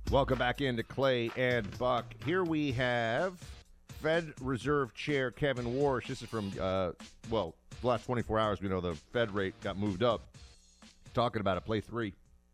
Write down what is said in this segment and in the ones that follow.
Welcome back into Clay and Buck. Here we have Fed Reserve Chair Kevin Warsh. This is from, the last 24 hours. We know the Fed rate got moved up. Talking about it. Play 3.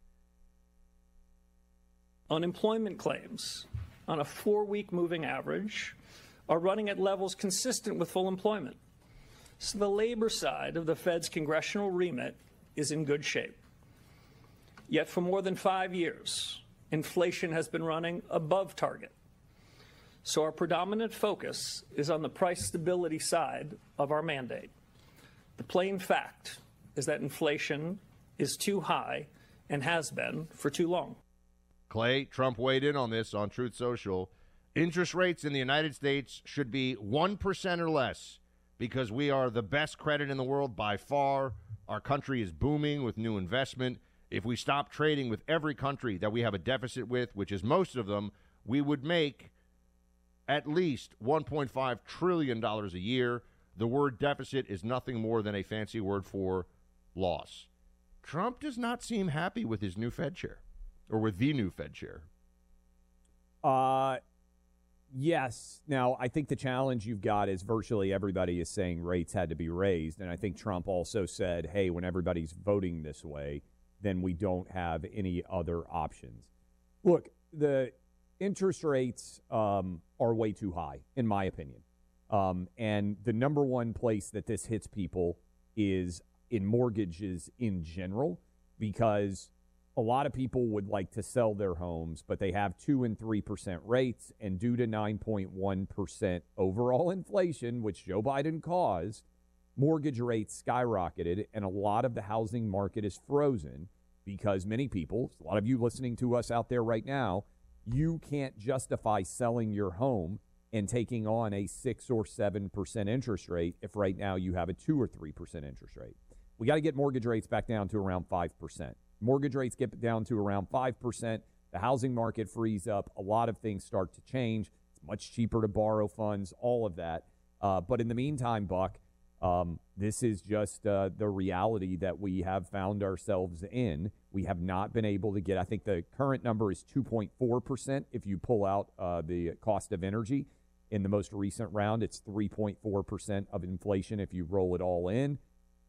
Unemployment claims on a 4-week moving average are running at levels consistent with full employment. So the labor side of the Fed's congressional remit is in good shape. Yet for more than 5 years, inflation has been running above target. So our predominant focus is on the price stability side of our mandate. The plain fact is that inflation is too high and has been for too long. Clay, Trump weighed in on this on Truth Social. Interest rates in the United States should be 1% or less because we are the best credit in the world by far. Our country is booming with new investment. If we stop trading with every country that we have a deficit with, which is most of them, we would make at least $1.5 trillion a year. The word deficit is nothing more than a fancy word for loss. Trump does not seem happy with his new Fed chair, or with the new Fed chair. Yes. Now, I think the challenge you've got is virtually everybody is saying rates had to be raised. And I think Trump also said, hey, when everybody's voting this way, then we don't have any other options. Look, the interest rates are way too high, in my opinion. And the number one place that this hits people is in mortgages in general, because a lot of people would like to sell their homes, but they have 2 and 3% rates, and due to 9.1% overall inflation, which Joe Biden caused, mortgage rates skyrocketed, and a lot of the housing market is frozen because many people, a lot of you listening to us out there right now, you can't justify selling your home and taking on a 6 or 7% interest rate if right now you have a 2 or 3% interest rate. We got to get mortgage rates back down to around 5%. Mortgage rates get down to around 5%. The housing market frees up. A lot of things start to change. It's much cheaper to borrow funds, all of that. But in the meantime, Buck, this is just the reality that we have found ourselves in. We have not been able to get, I think the current number is 2.4% if you pull out the cost of energy. In the most recent round, it's 3.4% of inflation if you roll it all in.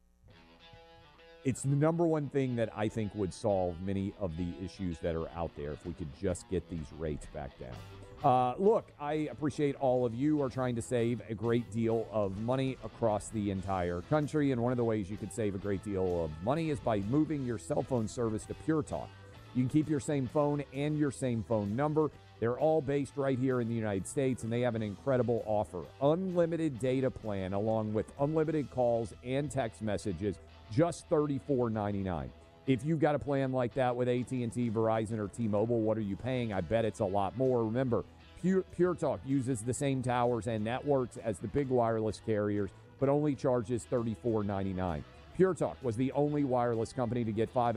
It's the number one thing that I think would solve many of the issues that are out there if we could just get these rates back down. Look, I appreciate all of you are trying to save a great deal of money across the entire country, and one of the ways you could save a great deal of money is by moving your cell phone service to Pure Talk. You can keep your same phone and your same phone number. They're all based right here in the United States, and they have an incredible offer. Unlimited data plan along with unlimited calls and text messages, just $34.99. If you've got a plan like that with AT&T, Verizon, or T-Mobile, what are you paying? I bet it's a lot more. Remember, Pure Talk uses the same towers and networks as the big wireless carriers, but only charges $34.99. Pure Talk was the only wireless company to get 5